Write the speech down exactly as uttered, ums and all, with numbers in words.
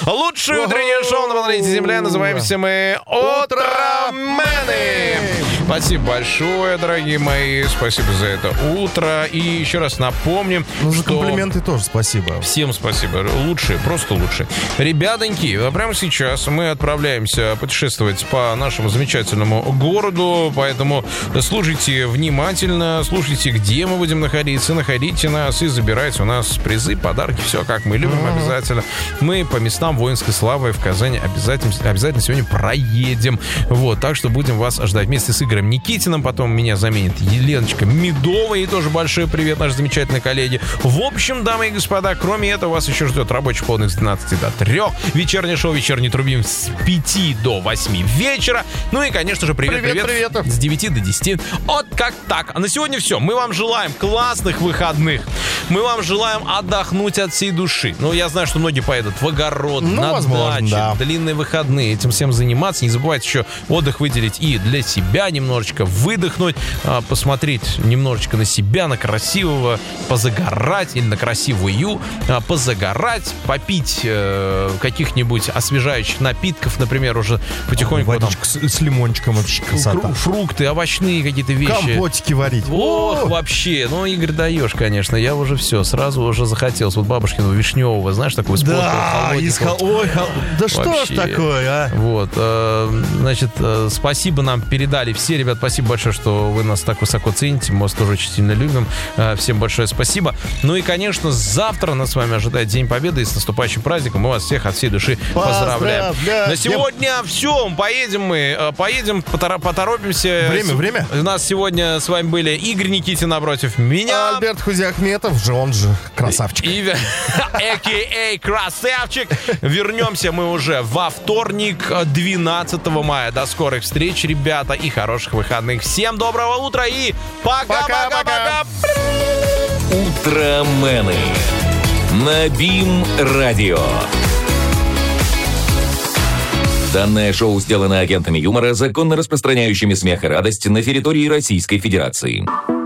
Лучшее утреннее шоу на планете Земля. Называемся мы Утромены. Спасибо большое, дорогие мои. Спасибо за это утро. И еще раз напомним, ну, за что... комплименты тоже спасибо. Всем спасибо. Лучшие, просто лучшие. Ребятоньки, прямо сейчас мы отправляемся путешествовать по нашему замечательному городу. Поэтому слушайте внимательно, слушайте, где мы будем находиться. Находите нас и забирайте у нас призы, подарки. Все, как мы любим, mm-hmm. обязательно. Мы по местам воинской славы в Казани обязательно, обязательно сегодня проедем. Вот, так что будем вас ждать вместе с Игорем Никитиным. Потом меня заменит Еленочка Медова. И тоже большой привет, наши замечательные коллеги. В общем, дамы и господа, кроме этого, вас еще ждет рабочий полный с двенадцати до трех. Вечернее шоу «Вечерний Трубим» с пяти до восьми вечера. Ну и, конечно же, привет-привет привет, привет. с девяти до десяти. Вот как так. А на сегодня все. Мы вам желаем классных выходных. Мы вам желаем отдохнуть от всей души. Ну, я знаю, что многие поедут в огород, ну, на возможно, даче, да. длинные выходные. Этим всем заниматься. Не забывайте еще отдых выделить и для себя немножечко, выдохнуть, посмотреть немножечко на себя, на красивого, позагорать или на красивую, позагорать, попить э, каких-нибудь освежающих напитков, например, уже потихоньку. Водичка там, с лимончиком вообще красота. Фрукты, овощные какие-то вещи. Компотики варить. Ох, О! вообще. Ну, Игорь, даешь, конечно. Я уже все, сразу уже захотелось. Вот бабушкиного вишневого, знаешь, такого спорта. Да, из хол... Ой, хол... да что ж такое, а? Вот, э, значит, э, спасибо нам передали все, ребят, спасибо большое, что вы нас так высоко цените. Мы вас тоже очень сильно любим. Э, всем большое спасибо. Ну и, конечно, завтра нас с вами ожидает День Победы. И с наступающим праздником мы вас всех от всей души поздравляем. На сегодня все. Поедем мы. Поедем, потор- поторопимся. Время, время. У нас сегодня с вами были Игорь Никитин напротив меня. Альберт Хузиахметов, же он же красавчик. И, а ка а красавчик. Вернемся мы уже во вторник, двенадцатого мая. До скорых встреч, ребята, и хороших выходных. Всем доброго утра и пока-пока-пока. Утромены на БИМ-радио. Данное шоу сделано агентами юмора, законно распространяющими смех и радость на территории Российской Федерации.